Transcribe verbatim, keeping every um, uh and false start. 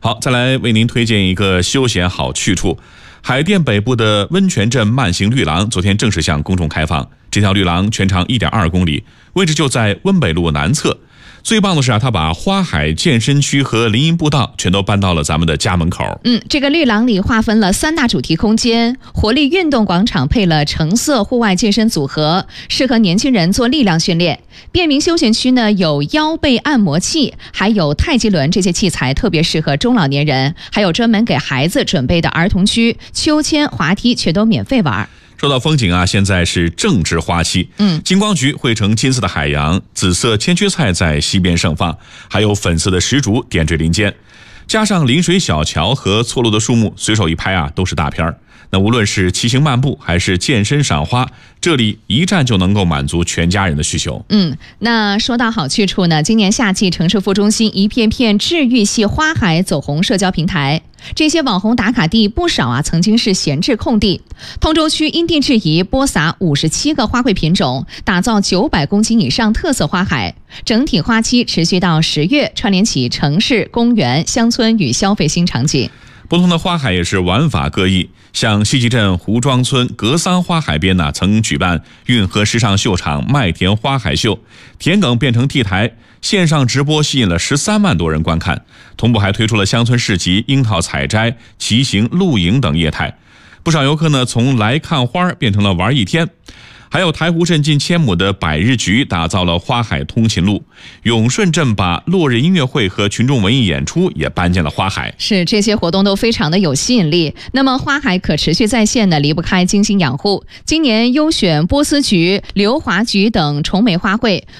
好，再来为您推荐一个休闲好去处。海淀北部的温泉镇慢行绿廊昨天正式向公众开放。这条绿廊全长 一点二公里，位置就在温北路南侧。最棒的是啊，它把花海健身区和林荫步道全都搬到了咱们的家门口。 嗯，这个绿廊里划分了三大主题空间，活力运动广场配了橙色户外健身组合，适合年轻人做力量训练。便民休闲区呢，有腰背按摩器，还有太极轮，这些器材特别适合中老年人。还有专门给孩子准备的儿童区，秋千、滑梯全都免费玩。 说到风景啊，现在是正值花期，嗯，金光菊汇成金色的海洋，紫色千屈菜在西边盛放，还有粉色的石竹点缀林间，加上临水小桥和错落的树木，随手一拍啊都是大片儿。那无论是骑行漫步还是健身赏花，这里一站就能够满足全家人的需求。 嗯，那说到好去处呢，今年夏季城市副中心一片片治愈系花海走红社交平台，这些网红打卡地不少啊，曾经是闲置空地。通州区因地制宜播撒五十七个花卉品种，打造九百公顷以上特色花海，整体花期持续到十月，串联起城市、公园、乡村与消费新场景。 不同的花海也是玩法各异，像西集镇胡庄村格桑花海边呢，曾举办运河时尚秀场麦田花海秀，田埂变成 T 台，线上直播吸引了十三万多人观看，同步还推出了乡村市集、樱桃采摘、骑行、露营等业态。不少游客呢，从来看花变成了玩一天。还有台湖镇近千亩的百日菊打造了花海通勤路，永顺镇把落日音乐会和群众文艺演出也搬进了花海。 是，这些活动都非常的有吸引力。那么花海可持续在线呢，离不开精心养护。今年优选波斯菊、硫华菊等虫媒花卉，